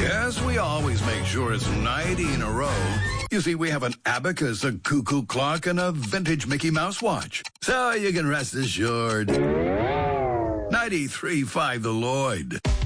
Yes, we always make sure it's 90 in a row. You see, we have an abacus, a cuckoo clock, and a vintage Mickey Mouse watch. So you can rest assured. 93.5 The Lloyd.